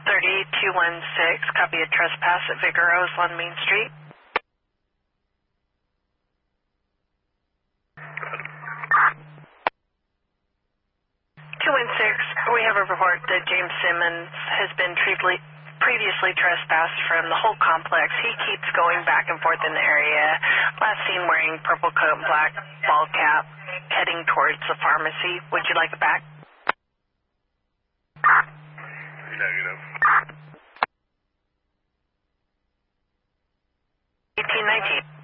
30216, copy a trespass at Vigaro's on Main Street. 216, we have a report that James Simmons has been previously trespassed from the whole complex. He keeps going back and forth in the area. Last seen wearing purple coat and black ball cap, heading towards the pharmacy. Would you like it back? Negative. 1819.